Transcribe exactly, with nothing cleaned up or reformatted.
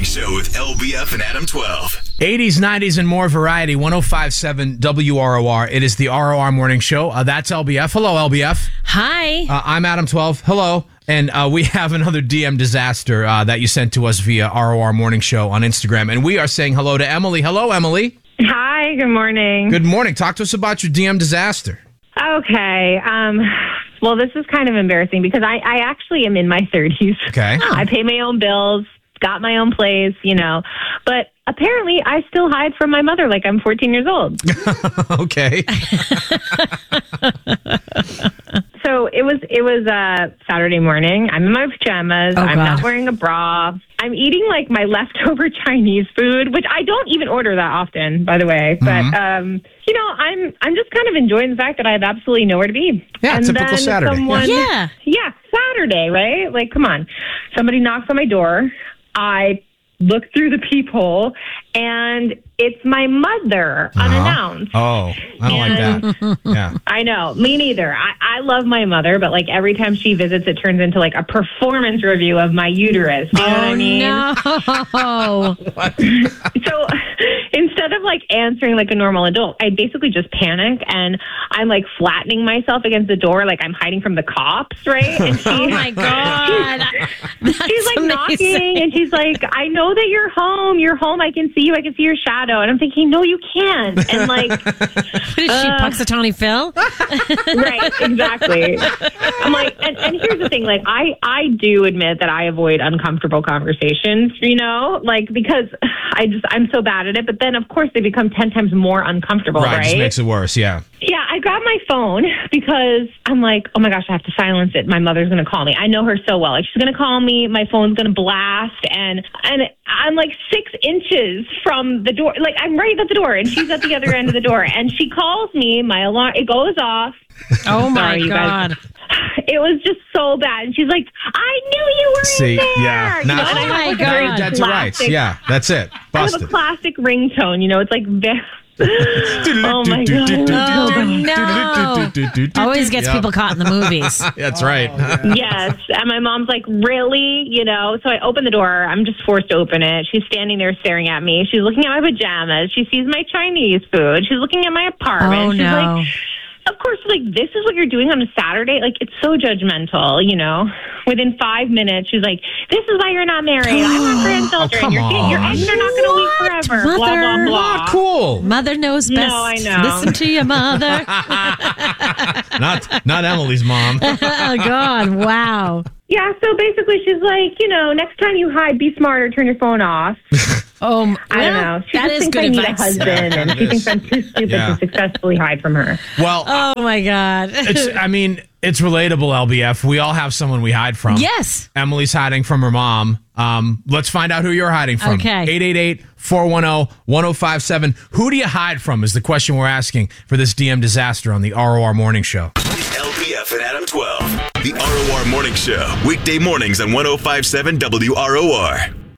Show with L B F and Adam twelve. eighties, nineties, and more variety. one oh five point seven W R O R. It is the R O R Morning Show. Uh, that's L B F. Hello, L B F. Hi. Uh, I'm Adam twelve. Hello. And uh, we have another D M disaster uh, that you sent to us via R O R Morning Show on Instagram. And we are saying hello to Emily. Hello, Emily. Hi, good morning. Good morning. Talk to us about your D M disaster. Okay. Um, well, this is kind of embarrassing because I, I actually am in my thirties. Okay. I pay my own bills, got my own place, you know. But apparently I still hide from my mother like I'm fourteen years old. Okay. So it was it was uh, Saturday morning. I'm in my pajamas. Oh, I'm God. not wearing a bra. I'm eating like my leftover Chinese food, which I don't even order that often, by the way. But um, you know, I'm I'm just kind of enjoying the fact that I have absolutely nowhere to be. Yeah, and typical then Saturday. Someone, Yeah. yeah, Saturday, right? Like, come on. Somebody knocks on my door. I look through the peephole, and it's my mother, unannounced. Oh, I don't And- like that. Yeah. I know. Me neither. I, I love my mother, but like every time she visits, it turns into like a performance review of my uterus. You know what I mean? No. So instead of like answering like a normal adult, I basically just panic and I'm like flattening myself against the door like I'm hiding from the cops, right? And she, Oh, my God. That's she's like amazing. knocking and she's like, I know that you're home. You're home. I can see you. I can see your shadow. And I'm thinking, no, you can't. And like, What is she, Uh, Puxatawny Phil? right, exactly. I'm like, and, and here's the thing, like, I, I do admit that I avoid uncomfortable conversations, you know, like, because I just, I'm so bad at it. But then, of course, they become ten times more uncomfortable, Right. right? Just makes it worse. Yeah. Yeah, I grabbed my phone because I'm like, oh my gosh, I have to silence it. My mother's going to call me. I know her so well. Like, she's going to call me. My phone's going to blast. And, and I'm like six inches from the door. Like, I'm right at the door, and she's at the other end of the door. And she calls me. My alarm, it goes off. Oh, my Sorry, you guys. God. It was just so bad. And she's like, I knew you were See, in there. yeah. You know, Now, and I have, Oh, my like, a very God. dead to rights. classic- Yeah. That's it. I have a Busted. classic ringtone. You know, it's like very. Oh my God. Oh, no. Always gets Yep. people caught in the movies. That's right. Yes. And my mom's like, really? You know, so I open the door. I'm just forced to open it. She's standing there staring at me. She's looking at my pajamas. She sees my Chinese food. She's looking at my apartment. Oh, She's no. like, of course, like, this is what you're doing on a Saturday? Like, it's so judgmental, you know? Within five minutes, she's like, this is why you're not married. I want grandchildren. Oh, come your, kid, your on. eggs are not going to live forever. Blah, blah, Mother. blah. Not cool. Mother knows best. No, I know. Listen to your mother. Not not Emily's mom. Oh, God. Wow. Yeah, so basically she's like, you know, next time you hide, be smarter, turn your phone off. Oh, well, I don't know. She that just is thinks good I need advice. a husband, and It she is. thinks I'm too stupid Yeah. to successfully hide from her. Well, Oh, my God. it's, I mean, it's relatable, L B F. We all have someone we hide from. Yes. Emily's hiding from her mom. Um, let's find out who you're hiding from. Okay. eight eight eight, four one zero, one zero five seven. Who do you hide from is the question we're asking for this D M disaster on the R O R Morning Show. L B F and Adam twelve. The R O R Morning Show. Weekday mornings on one oh five point seven W R O R.